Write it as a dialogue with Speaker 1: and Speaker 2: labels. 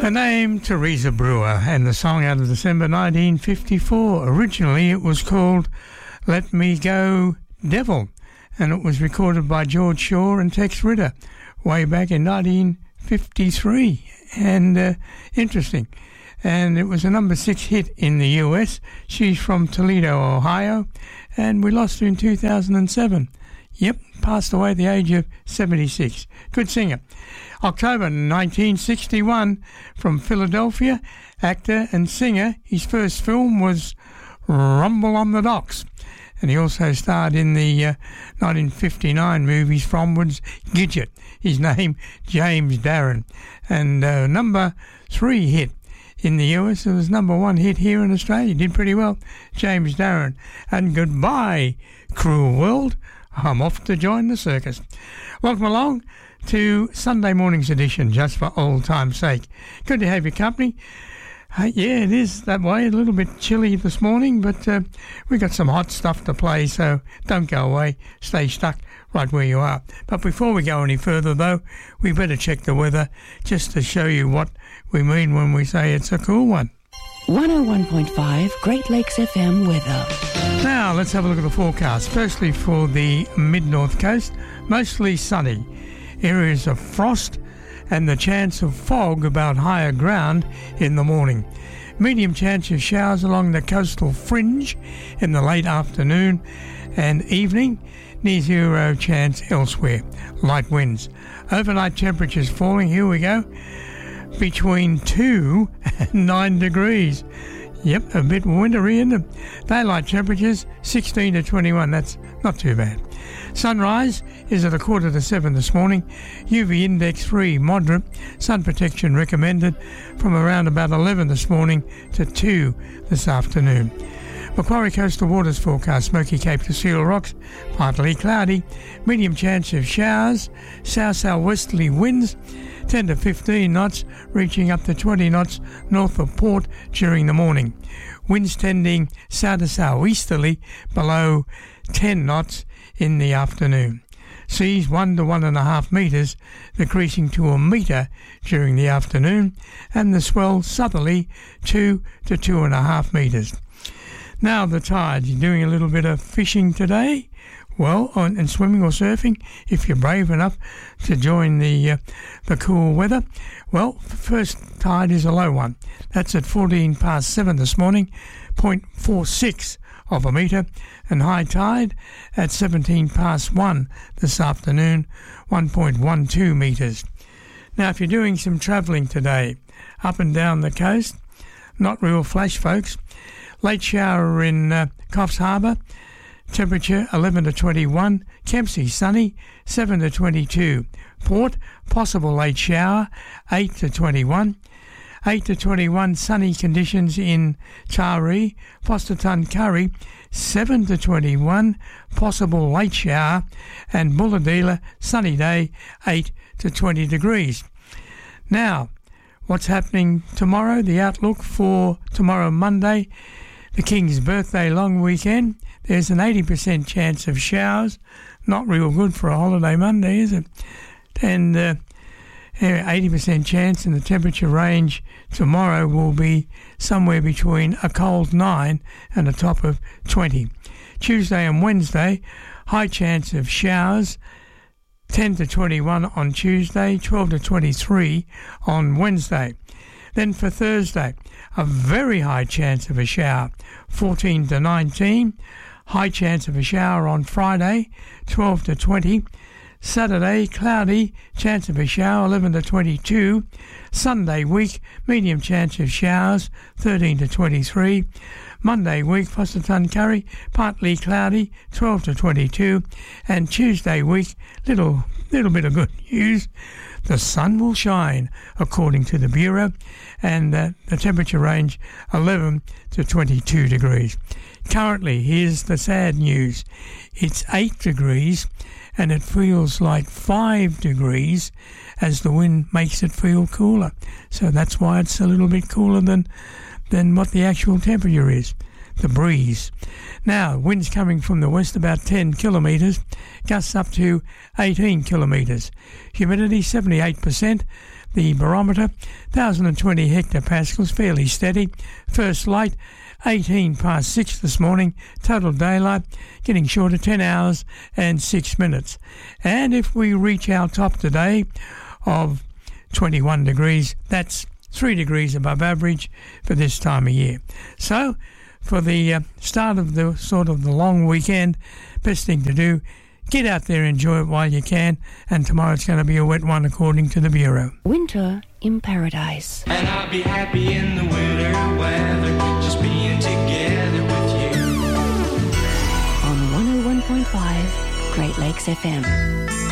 Speaker 1: The name Teresa Brewer, and the song out of December 1954. Originally it was called Let Me Go Devil, and it was recorded by George Shaw and Tex Ritter way back in 1953. And interesting. And it was a number 6 hit in the US. She's from Toledo, Ohio, and we lost her in 2007. Yep, passed away at the age of 76. Good singer. October 1961, from Philadelphia, actor and singer. His first film was Rumble on the Docks, and he also starred in the 1959 movies Fromwood's Gidget. His name, James Darren. And number 3 hit in the US. It was number 1 hit here in Australia. Did pretty well, James Darren. And goodbye, cruel world. I'm off to join the circus. Welcome along to Sunday morning's edition, just for old time's sake. Good to have your company. Yeah, it is that way. A little bit chilly this morning, but we've got some hot stuff to play, so don't go away. Stay stuck right where you are. But before we go any further, though, we better check the weather just to show you what we mean when we say it's a cool one.
Speaker 2: 101.5 Great Lakes FM weather.
Speaker 1: Now, let's have a look at the forecast. Firstly, for the mid-north coast, mostly sunny. Areas of frost and the chance of fog about higher ground in the morning. Medium chance of showers along the coastal fringe in the late afternoon and evening. Near zero chance elsewhere. Light winds. Overnight temperatures falling, here we go, between 2 and 9 degrees. Yep, a bit wintry in the daylight temperatures, 16 to 21. That's not too bad. Sunrise is at 6:45 this morning. UV index 3, moderate. Sun protection recommended from around about 11 this morning to 2 this afternoon. Macquarie Coastal Waters forecast, Smoky Cape to Seal Rocks, partly cloudy. Medium chance of showers. South-southwesterly winds, 10 to 15 knots, reaching up to 20 knots north of Port during the morning. Winds tending south to southeasterly, below 10 knots in the afternoon. Seas 1 to 1.5 metres, decreasing to 1 metre during the afternoon, and the swell southerly 2 to 2.5 metres. Now the tides. You're doing a little bit of fishing today? Well, and swimming or surfing, if you're brave enough to join the cool weather. Well, first tide is a low one. That's at 7:14 this morning, 0.46 of a metre, and high tide at 1:17 this afternoon, 1.12 metres. Now, if you're doing some travelling today, up and down the coast, not real flash, folks. Late shower in Coffs Harbour, temperature 11 to 21. Kempsey sunny, 7 to 22. Port, possible late shower, 8 to 21. 8 to 21 sunny conditions in Taree. Foster Tuncurry, 7 to 21, possible late shower. And Bulahdelah, sunny day, 8 to 20 degrees. Now, what's happening tomorrow? The outlook for tomorrow, Monday, the King's birthday long weekend. There's an 80% chance of showers. Not real good for a holiday Monday, is it? And 80% chance, and the temperature range tomorrow will be somewhere between a cold 9 and a top of 20. Tuesday and Wednesday, high chance of showers, 10 to 21 on Tuesday, 12 to 23 on Wednesday. Then for Thursday, a very high chance of a shower, 14 to 19. High chance of a shower on Friday, 12 to 20. Saturday, cloudy, chance of a shower, 11 to 22. Sunday week, medium chance of showers, 13 to 23. Monday week, Foster Tuncurry, partly cloudy, 12 to 22. And Tuesday week, little bit of good news. The sun will shine, according to the Bureau, and the temperature range 11 to 22 degrees. Currently, here's the sad news. It's 8 degrees, and it feels like 5 degrees as the wind makes it feel cooler. So that's why it's a little bit cooler than what the actual temperature is. The breeze. Now, winds coming from the west about 10 kilometres, gusts up to 18 kilometres. Humidity 78%, The barometer, 1,020 hectopascals, fairly steady. First light, 18 past 6 this morning. Total daylight, getting shorter, 10 hours and 6 minutes. And if we reach our top today of 21 degrees, that's 3 degrees above average for this time of year. So, for the start of the the long weekend, best thing to do, get out there, enjoy it while you can, and tomorrow's going to be a wet one according to the Bureau.
Speaker 2: Winter in Paradise.
Speaker 3: And I'll be happy in the winter weather, just being together with you.
Speaker 2: On 101.5 Great Lakes FM.